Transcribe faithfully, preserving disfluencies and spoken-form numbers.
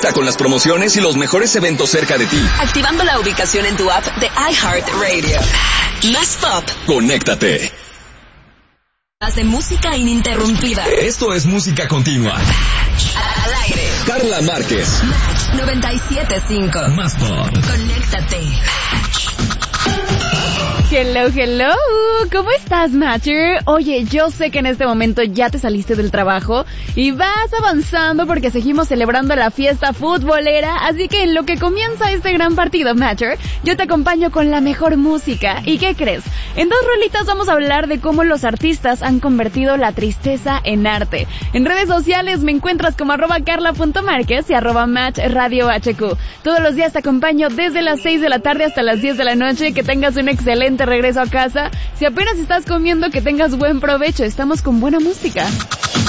Conecta con las promociones y los mejores eventos cerca de ti. Activando la ubicación en tu app de iHeartRadio. Más pop. Conéctate. De música ininterrumpida. Esto es música continua. Al aire. Carla Márquez. Match noventa y siete punto cinco. Más pop. Conéctate. Hello, hello. ¿Cómo estás, Matcher? Oye, yo sé que en este momento ya te saliste del trabajo y vas avanzando porque seguimos celebrando la fiesta futbolera, así que en lo que comienza este gran partido, Matcher, yo te acompaño con la mejor música. ¿Y qué crees? En dos rolitas vamos a hablar de cómo los artistas han convertido la tristeza en arte. En redes sociales me encuentras como arroba carla.márquez y arroba match radio hq. Todos los días te acompaño desde las seis de la tarde hasta las diez de la noche. Que tengas un excelente regreso a casa. Si apenas estás comiendo, que tengas buen provecho. Estamos con buena música.